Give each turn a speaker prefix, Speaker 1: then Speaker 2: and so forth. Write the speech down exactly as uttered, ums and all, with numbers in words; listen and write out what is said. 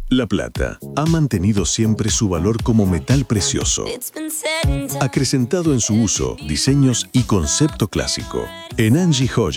Speaker 1: La plata ha mantenido siempre su valor como metal precioso, acrecentado en su uso, diseños y concepto clásico. En Angie Joyas